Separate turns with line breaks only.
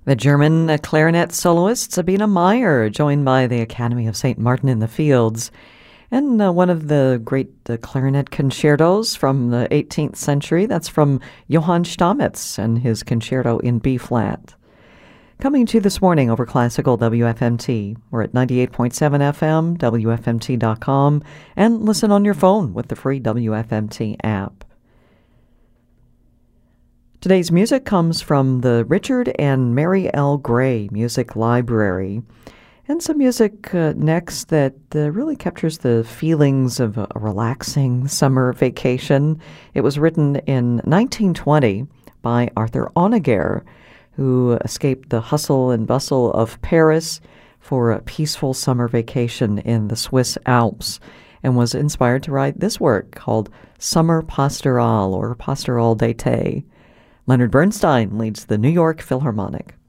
The German clarinet soloist Sabine Meyer, joined by the Academy of St. Martin in the Fields, and one of the great clarinet concertos from the 18th century. That's from Johann Stamitz and his concerto in B-flat. Coming to you this morning over Classical WFMT. We're at 98.7 FM, WFMT.com, and listen on your phone with the free WFMT app. Today's music comes from the Richard and Mary L. Gray Music Library, and some music next that really captures the feelings of a relaxing summer vacation. It was written in 1920 by Arthur Honegger, who escaped the hustle and bustle of Paris for a peaceful summer vacation in the Swiss Alps, and was inspired to write this work called Summer Pastoral, or Pastoral d'été. Leonard Bernstein leads the New York Philharmonic.